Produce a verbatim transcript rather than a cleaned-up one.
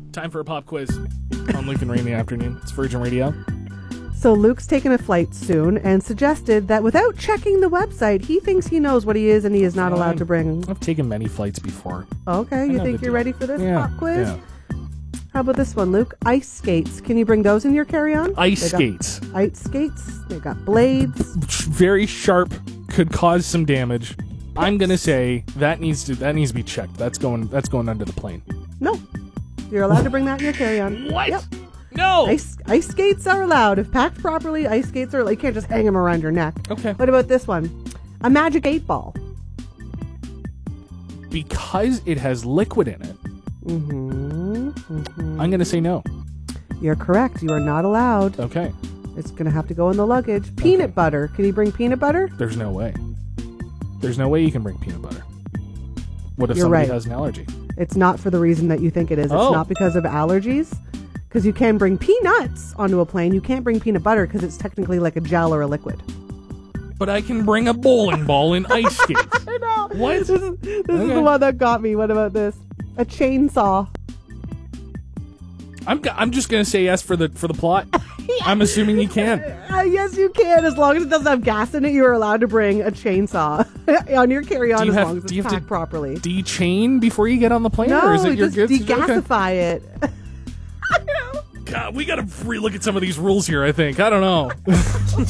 Time for a pop quiz on Luke and Ray in the afternoon. It's Virgin Radio. So Luke's taking a flight soon and suggested that without checking the website, he thinks he knows what he is and he is not allowed to bring. I've taken many flights before. Okay, you think you're ready for this yeah, pop quiz? Yeah. How about this one, Luke? Ice skates. Can you bring those in your carry-on? Ice They skates. Ice skates. They got blades. Very sharp. Could cause some damage. I'm gonna say that needs to that needs to be checked. That's going that's going under the plane. No, you're allowed to bring that in your carry-on. What? Yep. No. Ice ice skates are allowed if packed properly. Ice skates are. You can't just hang them around your neck. Okay. What about this one? A magic eight ball. Because it has liquid in it. Mm-hmm. mm-hmm. I'm gonna say no. You're correct. You are not allowed. Okay. It's going to have to go in the luggage. Peanut Okay. butter. Can you bring peanut butter? There's no way. There's no way you can bring peanut butter. What if You're somebody right. has an allergy? It's not for the reason that you think it is. It's Oh. not because of allergies. Because you can bring peanuts onto a plane. You can't bring peanut butter because it's technically like a gel or a liquid. But I can bring a bowling ball and ice skates. I know. What? This is, this is Okay. the one that got me. What about this? A chainsaw. I'm I'm just gonna say yes for the for the plot. I'm assuming you can. Uh, yes, you can. As long as it doesn't have gas in it, you are allowed to bring a chainsaw on your carry-on Do you as have- long as do you it's have packed to properly. De-chain before you get on the plane, No, or is it your just good? degasify it. God, we gotta relook at some of these rules here. I think I don't know.